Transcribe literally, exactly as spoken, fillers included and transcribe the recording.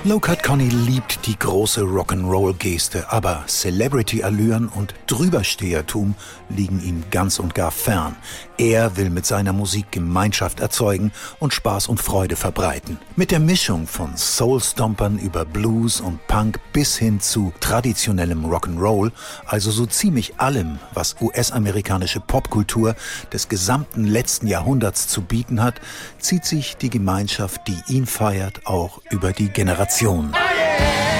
Low-Cut Connie liebt die große Rock'n'Roll-Geste, aber Celebrity-Allüren und Drüberstehertum liegen ihm ganz und gar fern. Er will mit seiner Musik Gemeinschaft erzeugen und Spaß und Freude verbreiten. Mit der Mischung von Soul-Stompern über Blues und Punk bis hin zu traditionellem Rock'n'Roll, also so ziemlich allem, was U S-amerikanische Popkultur des gesamten letzten Jahrhunderts zu bieten hat, zieht sich die Gemeinschaft, die ihn feiert, auch über die Generation.